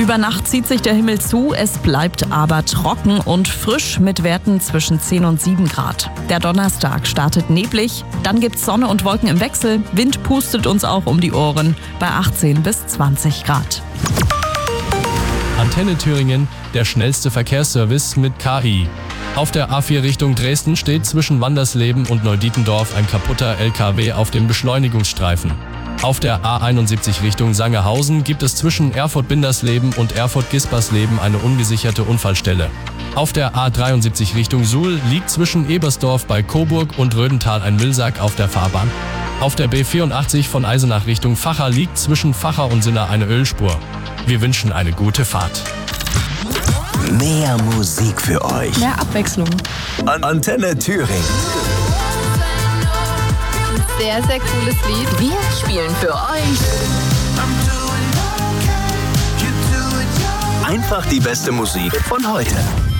Über Nacht zieht sich der Himmel zu, es bleibt aber trocken und frisch mit Werten zwischen 10 und 7 Grad. Der Donnerstag startet neblig, dann gibt's Sonne und Wolken im Wechsel, Wind pustet uns auch um die Ohren bei 18 bis 20 Grad. Antenne Thüringen, der schnellste Verkehrsservice mit KI. Auf der A4 Richtung Dresden steht zwischen Wandersleben und Neudietendorf ein kaputter LKW auf dem Beschleunigungsstreifen. Auf der A71 Richtung Sangerhausen gibt es zwischen Erfurt-Bindersleben und Erfurt-Gispersleben eine ungesicherte Unfallstelle. Auf der A73 Richtung Suhl liegt zwischen Ebersdorf bei Coburg und Rödental ein Müllsack auf der Fahrbahn. Auf der B84 von Eisenach Richtung Vacha liegt zwischen Vacha und Sinna eine Ölspur. Wir wünschen eine gute Fahrt. Mehr Musik für euch. Mehr Abwechslung. Antenne Thüringen. Sehr, sehr cooles Lied. Wir spielen für euch Einfach die beste Musik von heute.